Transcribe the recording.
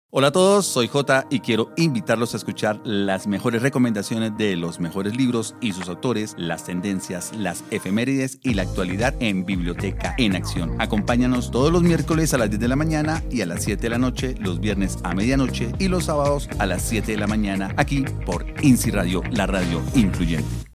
Hola a todos, soy Jota y quiero invitarlos a escuchar las mejores recomendaciones de los mejores libros y sus autores, las tendencias, las efemérides y la actualidad en Biblioteca en Acción. Acompáñanos todos los miércoles a las 10 de la mañana y a las 7 de la noche, los viernes a medianoche y los sábados a las 7 de la mañana aquí por INSI Radio, la radio incluyente.